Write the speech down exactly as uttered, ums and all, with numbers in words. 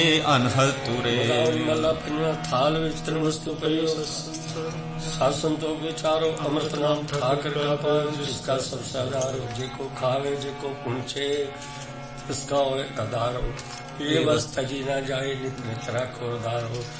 ਅਨਹਦ ਤੁਰੇ। ਮਹਲਾ ਪੰਜਵਾਂ। ਥਾਲ ਵਿੱਚ ਤਿੰਨ ਵਸਤੂ ਪਈ ਸਾਧ ਸੰਤੋਖ ਵਿਚਾਰੋ, ਅੰਮ੍ਰਿਤ ਨਾਮ ਠਾਕਰ ਕਾ ਪਾਓ, ਜਿਸਕਾ ਸਭ ਸਾਧਾਰੋ। ਜੇ ਕੋ ਖਾਵੇ ਜੇ ਕੋ ਪੁੰਛੇ, ਤਿਸਕਾ ਹੋਏ ਅਧਾਰੋ। ਇਹ ਵਸ ਤਜੀ ਨਾ ਜਾਏ, ਨਿਤ ਨਿਤ ਰੱਖੋ ਉਧਾਰੋ।